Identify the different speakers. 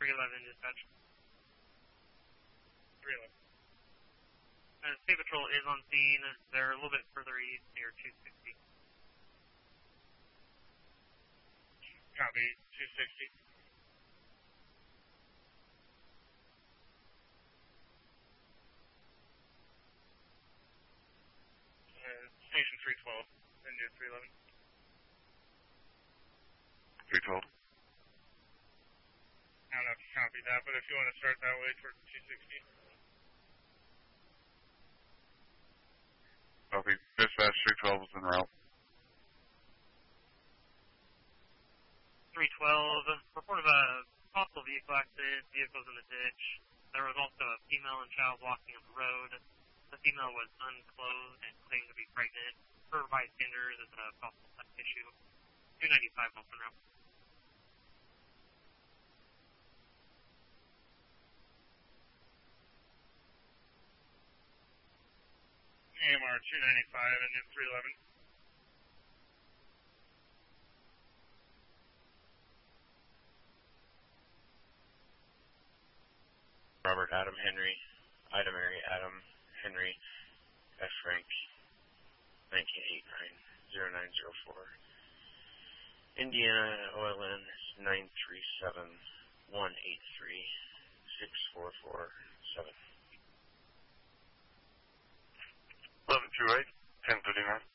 Speaker 1: 311 dispatch.
Speaker 2: 311.
Speaker 1: State Patrol is on scene. They're a little bit further east near 260.
Speaker 2: Copy, 260. Station 312, and near 311.
Speaker 3: 312.
Speaker 2: I don't have to copy that, but if you want to start that way towards 260.
Speaker 3: Copy. Dispatch 312 is en route.
Speaker 1: 312, report of a possible vehicle accident, vehicles in the ditch. There was also a female and child walking on the road. The female was unclothed and claimed to be pregnant. Per bystanders is a possible theft issue. 295 Wilson Road.
Speaker 2: AMR 295 and 311.
Speaker 4: Robert Adam Henry, Ida Mary Adam Henry, F. Frank, 1989-0904. Indiana OLN 937-183-6447.
Speaker 3: 1128, 1039.